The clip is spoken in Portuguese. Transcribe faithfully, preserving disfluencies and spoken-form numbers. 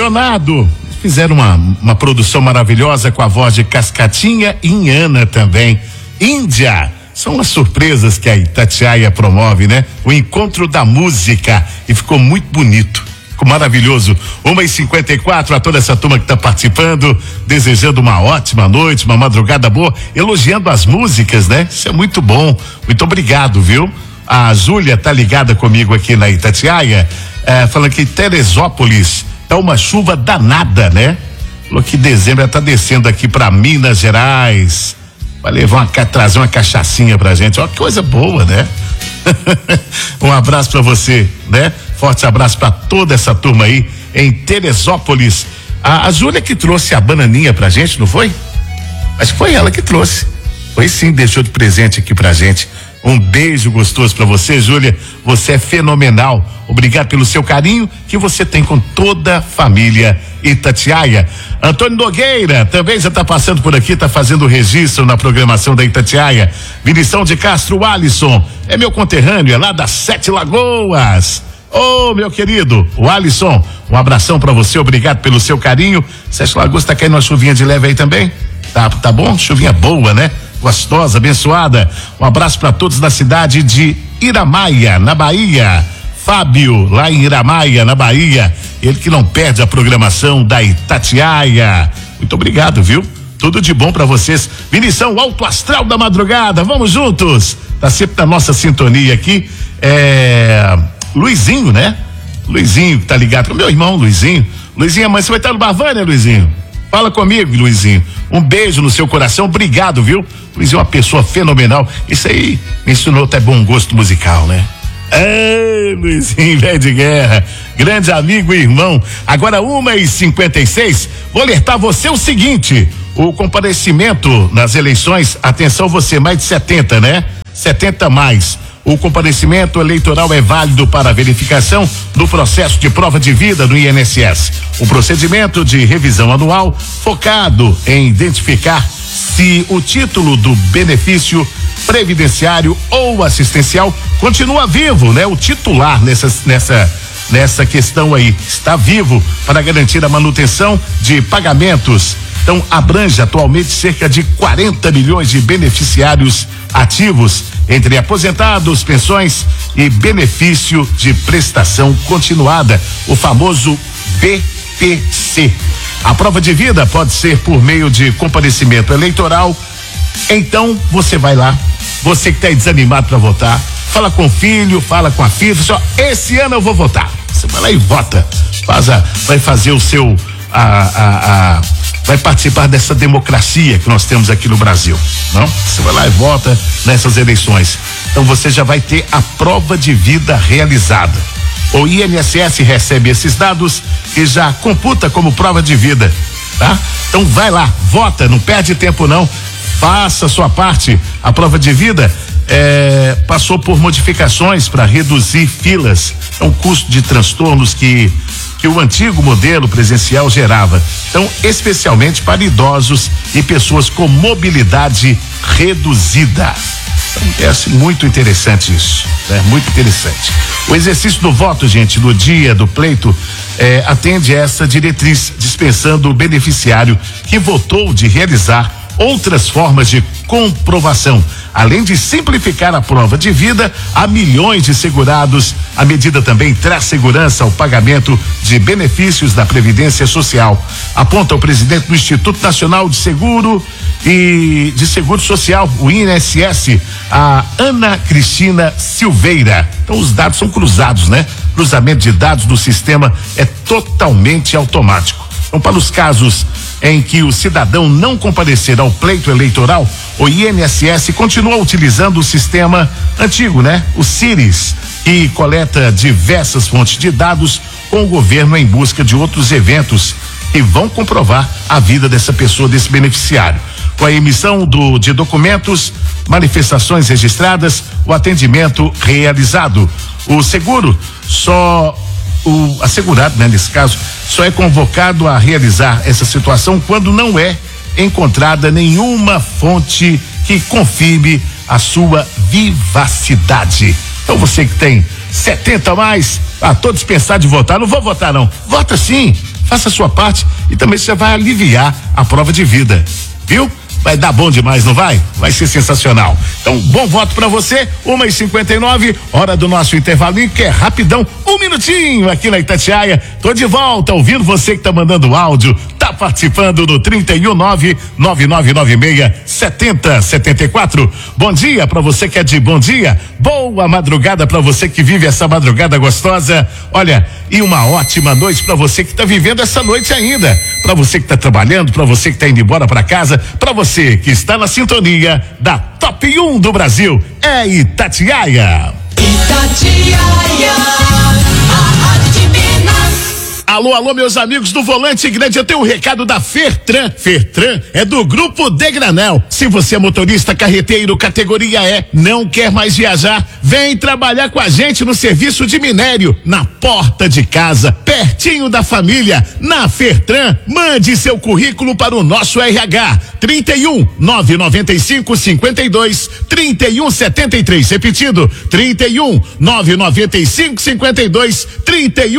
Leonardo. Fizeram uma, uma produção maravilhosa com a voz de Cascatinha e Inhana também. Índia. São as surpresas que a Itatiaia promove, né? O encontro da música. E ficou muito bonito. Ficou maravilhoso. uma e cinquenta e quatro, a toda essa turma que está participando, desejando uma ótima noite, uma madrugada boa, elogiando as músicas, né? Isso é muito bom. Muito obrigado, viu? A Júlia tá ligada comigo aqui na Itatiaia, é, falando que Teresópolis é uma chuva danada, né? Falou que dezembro ela tá descendo aqui para Minas Gerais. Vai levar uma, trazer uma cachaçinha pra gente. Ó, que coisa boa, né? Um abraço pra você, né? Forte abraço pra toda essa turma aí em Teresópolis. A, a Júlia que trouxe a bananinha pra gente, não foi? Acho que foi ela que trouxe. Foi sim, deixou de presente aqui pra gente. Um beijo gostoso pra você, Júlia. Você é fenomenal. Obrigado pelo seu carinho que você tem com toda a família Itatiaia. Antônio Nogueira também já está passando por aqui, está fazendo o registro na programação da Itatiaia. Vinição de Castro Alisson, é meu conterrâneo, é lá das Sete Lagoas. Ô, oh, meu querido, o Alisson, um abração para você, obrigado pelo seu carinho. Sete Lagoas tá caindo uma chuvinha de leve aí também? Tá, tá bom? Chuvinha boa, né? Gostosa, abençoada. Um abraço para todos da cidade de Iramaia, na Bahia. Fábio, lá em Iramaia, na Bahia, ele que não perde a programação da Itatiaia. Muito obrigado, viu? Tudo de bom pra vocês. Vinição Alto Astral da madrugada, vamos juntos. Tá sempre na nossa sintonia aqui. É... Luizinho, né? Luizinho que tá ligado com meu irmão, Luizinho. Luizinho, amanhã você vai estar no Bavânia, Luizinho? Fala comigo, Luizinho. Um beijo no seu coração, obrigado, viu? Luizinho é uma pessoa fenomenal. Isso aí me ensinou até bom gosto musical, né? Ei, Luizinho, velho de guerra, grande amigo e irmão. Agora uma e cinquenta e seis, vou alertar você o seguinte: o comparecimento nas eleições, atenção você, mais de setenta, né? setenta mais. O comparecimento eleitoral é válido para verificação do processo de prova de vida no I N S S. Um procedimento de revisão anual focado em identificar se o título do benefício previdenciário ou assistencial continua vivo, né? O titular nessa, nessa, nessa questão aí está vivo para garantir a manutenção de pagamentos. Então, abrange atualmente cerca de quarenta milhões de beneficiários ativos entre aposentados, pensões e benefício de prestação continuada, o famoso B P C. A prova de vida pode ser por meio de comparecimento eleitoral. Então, você vai lá, você que está desanimado para votar, fala com o filho, fala com a filha, só esse ano eu vou votar. Você vai lá e vota, faz a, vai fazer o seu, a, a, a, vai participar dessa democracia que nós temos aqui no Brasil, não? Você vai lá e vota nessas eleições. Então você já vai ter a prova de vida realizada. O I N S S recebe esses dados e já computa como prova de vida, tá? Então vai lá, vota, não perde tempo não. Faça a sua parte. A prova de vida é, passou por modificações para reduzir filas. É um custo de transtornos que, que o antigo modelo presencial gerava. Então, especialmente para idosos e pessoas com mobilidade reduzida. Então, é assim, muito interessante isso, né? Muito interessante. O exercício do voto, gente, no dia do pleito, é, atende a essa diretriz, dispensando o beneficiário que votou de realizar outras formas de comprovação. Além de simplificar a prova de vida a milhões de segurados, a medida também traz segurança ao pagamento de benefícios da Previdência Social. Aponta o presidente do Instituto Nacional de Seguro e de Seguro Social, o I N S S, a Ana Cristina Silveira. Então os dados são cruzados, né? Cruzamento de dados do sistema é totalmente automático. Então, para os casos em que o cidadão não comparecer ao pleito eleitoral, o I N S S continua utilizando o sistema antigo, né? O SIRIS, que coleta diversas fontes de dados com o governo em busca de outros eventos que vão comprovar a vida dessa pessoa, desse beneficiário. Com a emissão do, de documentos, manifestações registradas, o atendimento realizado. O seguro só O assegurado, né, nesse caso, só é convocado a realizar essa situação quando não é encontrada nenhuma fonte que confirme a sua vivacidade. Então você que tem setenta a mais, ah, tô dispensado de votar, não vou votar não. Vota sim, Faça a sua parte e também você vai aliviar a prova de vida, viu? Vai dar bom demais, não vai? Vai ser sensacional. Então, bom voto pra você, uma e cinquenta e nove, hora do nosso intervalinho, que é rapidão, um minutinho aqui na Itatiaia. Tô de volta, ouvindo você que tá mandando áudio, tá participando do trinta e um, nove nove nove nove seis, setenta setenta e quatro. Bom dia pra você que é de bom dia, boa madrugada pra você que vive essa madrugada gostosa. Olha, e uma ótima noite pra você que tá vivendo essa noite ainda. Pra você que tá trabalhando, pra você que tá indo embora pra casa, pra você que está na sintonia da Top um do Brasil, é Itatiaia. Itatiaia, a rádio de Minas. Alô, alô, meus amigos do Volante Grande, eu tenho um recado da Fertran. Fertran é do Grupo Degranel. Se você é motorista carreteiro categoria E, não quer mais viajar, vem trabalhar com a gente no serviço de minério, na porta de casa, pertinho da família, na Fertran. Mande seu currículo para o nosso R H, trinta e um, nove nove cinco, cinquenta e dois, trinta e um, setenta e três, repetido, trinta e um, nove nove cinco, cinquenta e dois, trinta e um